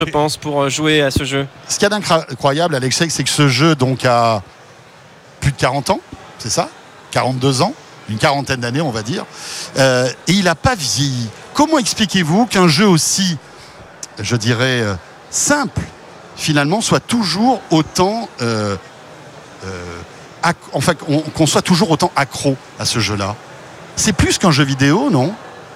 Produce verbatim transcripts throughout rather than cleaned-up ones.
je pense, pour jouer à ce jeu. Ce qu'il y a d'incroyable, Alexei, c'est que ce jeu donc a plus de quarante ans, c'est ça, quarante-deux ans, une quarantaine d'années, on va dire, euh, et il n'a pas vieilli. Comment expliquez-vous qu'un jeu aussi, je dirais, euh, simple, finalement, soit toujours autant, euh, euh, acc- enfin, qu'on, qu'on soit toujours autant accro à ce jeu-là? C'est plus qu'un jeu vidéo, non?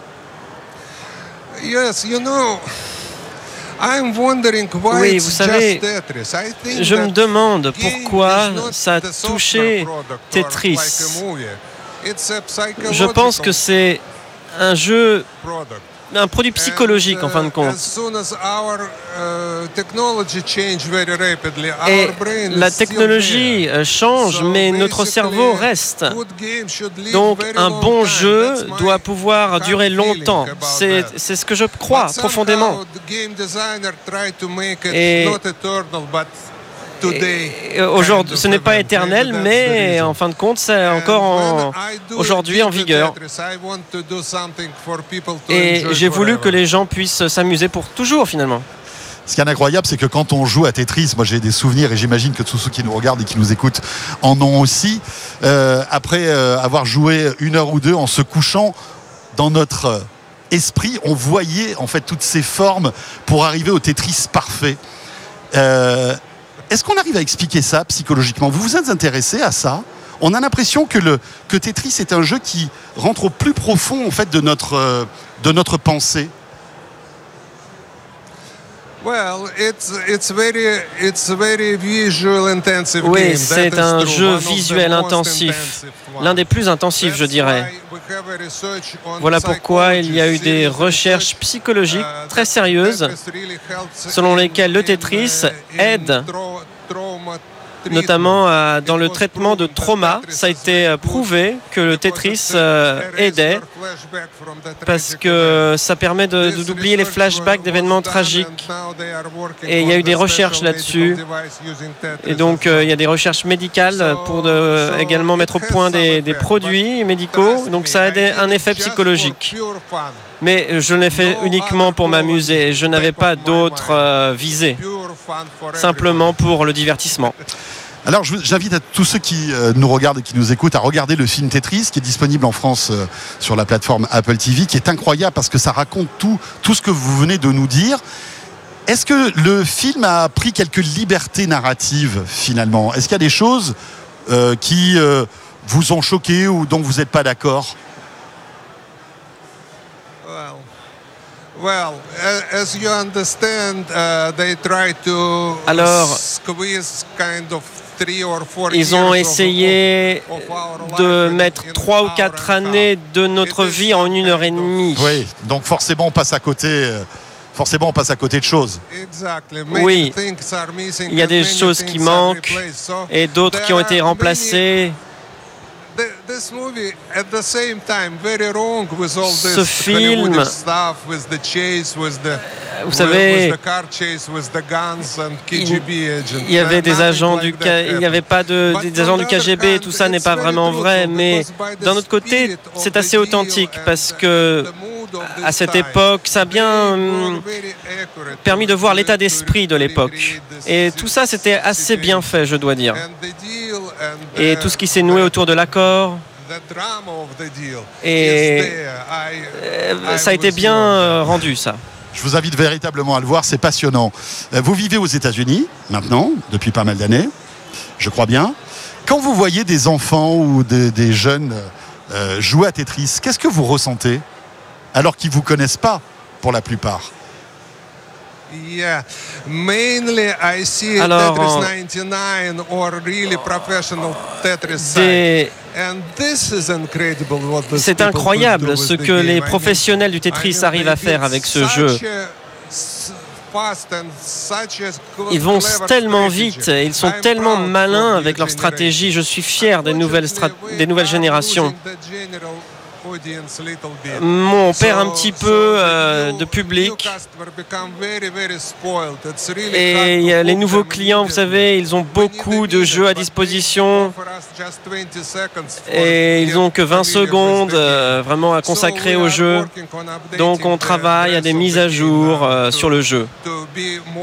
Yes, you know. I'm wondering why Oui, it's vous savez, just Tetris. I think je me that demande game pourquoi is not ça a the software touché product or Tetris. like a movie. It's a Je pense que psychological c'est un jeu, product. un produit psychologique en fin de And, uh, compte. as soon as our, uh, technology change very rapidly, Et our brain la is still technologie there. euh, change, So mais notre basically, cerveau reste. good game should live Donc very un long bon time. jeu That's my doit pouvoir gut durer feeling longtemps. about C'est, that. c'est ce que je crois But somehow profondément. the game designer tried to make it Et- not eternal, but today, Et aujourd'hui, kind of ce n'est pas event. éternel, Maybe that's mais the reason. en fin de compte, c'est And encore en- when I do aujourd'hui en beat the vigueur. Tetris, I want to do something for people to Et enjoy j'ai voulu forever. que les gens puissent s'amuser pour toujours, finalement. Ce qui est incroyable, c'est que quand on joue à Tetris, moi j'ai des souvenirs et j'imagine que tous ceux qui nous regardent et qui nous écoutent en ont aussi, euh, après euh, avoir joué une heure ou deux en se couchant dans notre euh, esprit, on voyait en fait toutes ces formes pour arriver au Tetris parfait. Euh, est-ce qu'on arrive à expliquer ça psychologiquement? Vous vous êtes intéressé à ça? On a l'impression que, le, que Tetris est un jeu qui rentre au plus profond en fait, de, notre, euh, de notre pensée. Well, it's it's very it's a very visual intensive Oui, game. c'est That is un true. jeu One of the visuel most intensif, intensive ones. l'un des plus intensifs, je That's dirais. why we have a research on Voilà pourquoi il y a eu psychology, des serious recherches research, psychologiques uh, très that sérieuses, Tetris really helps selon in- lesquelles le in, Tetris uh, in aide trau- trauma notamment à- dans It le was traitement de proven that trauma. Tetris Ça a is été very euh, good prouvé que le because Tetris it euh, erases aidait your flashback from the parce tragic que event. ça permet de- de- This d'oublier les research flashbacks was d'événements done tragiques. and now they are working Et il y a on eu des the recherches special là-dessus. medical device using Tetris Et donc as well. euh, il y a des recherches médicales pour de- So- également so mettre au it has point some des, des effect, produits but médicaux. trust Donc me, ça a I des- did un it effet just for psychologique. pure fun. Mais je ne l'ai fait No uniquement pour other m'amuser. Je n'avais type pas of my d'autres mind. euh, visées. Pure fun for Simplement pour le divertissement. Alors je vous- j'invite à tous ceux qui euh, nous regardent et qui nous écoutent à regarder le film Tetris qui est disponible en France euh, sur la plateforme Apple T V, qui est incroyable parce que ça raconte tout, tout ce que vous venez de nous dire. Est-ce que le film a pris quelques libertés narratives finalement? Est-ce qu'il y a des choses euh, qui euh, vous ont choqué ou dont vous n'êtes pas d'accord? Well, well, a- as you understand, uh, they try to Alors, squeeze kind of three or four Ils ont years of- essayé of- of our de life in- mettre in trois ou hour quatre and a années half. de notre It is vie en une heure et kind of- demie. Oui, donc forcément on passe à côté, euh, forcément on passe à côté de choses. Exactly. Oui. Many things are missing Il y a and des many choses things qui are manquent replaced. So et d'autres qui ont there été are remplacées. many- th- This movie, at the same time, very wrong with all Ce this film- Hollywood stuff, with the chase, with the, Vous with- savez, with the car chase, with the guns and K G B agents. Il y avait des Nothing agents like du that K- il n'y avait pas de, happened. des agents du K G B, But on the tout other ça n'est hand, pas it's vraiment very vrai, truthful, mais because by the d'un autre côté, spirit of c'est the assez deal authentique and parce the- que the mood of à this cette time, époque, ça a bien they hum, were very accurate permis de to- voir l'état to- d'esprit de to l'époque. recreate this Et tout ça, c'était assez bien fait, je dois dire. And the deal and Et the- tout ce qui s'est noué autour de l'accord, the drama of the deal Et- is there. I- euh, I ça a été was bien wrong. euh, rendu, ça. Je vous invite véritablement à le voir, c'est passionnant. Euh, Vous vivez aux États-Unis maintenant, depuis pas mal d'années, je crois bien. Quand vous voyez des enfants ou des, des jeunes euh, jouer à Tetris, qu'est-ce que vous ressentez alors qu'ils ne vous connaissent pas pour la plupart? Yeah, mainly I see Alors, Tetris en- ninety-nine or really professional Tetris side. Des- And this is incredible what these C'est people could do incroyable with ce the que game. les I mean- professionnels du Tetris I mean, arrivent à they faire did avec ce such jeu. a s- fast and such a cl- Ils vont clever tellement strategy. vite, et ils sont I'm tellement proud malins for avec new leur stratégie. Je suis fier des generation. nouvelles, strat- Unfortunately, des nouvelles we are générations. losing the general audience little bit. On perd un So- petit so peu the euh, new- de public. new customer become very, very spoiled. It's really hard Et to il y a les hook nouveaux them clients, vous immediately. savez, ils ont We need beaucoup a de minute, jeux à but disposition. they offer us just twenty seconds for Et ils get n'ont que vingt familiar with secondes the game. euh, vraiment à So consacrer we au are jeu. working on updating Donc on the travaille à rest des of the mises à game jour now euh, to- sur le jeu. to be more